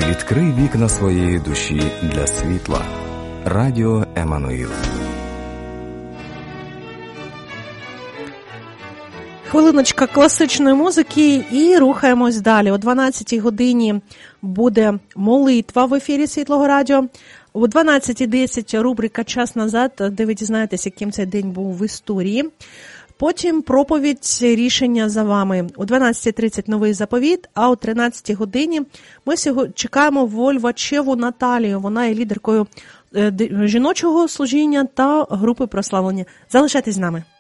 Відкрий вікна своєї душі для світла. Радіо Еммануїл. Хвилиночка класичної музики і рухаємось далі. О 12-й годині буде молитва в ефірі Світлого Радіо. О 12:10 рубрика «Час назад», де ви дізнаєтесь, яким цей день був в історії. Потім проповідь «Рішення за вами». О 12:30 новий заповіт, а о 13-й годині ми чекаємо Вольвачеву Наталію. Вона є лідеркою жіночого служіння та групи прославлення. Залишайтесь з нами.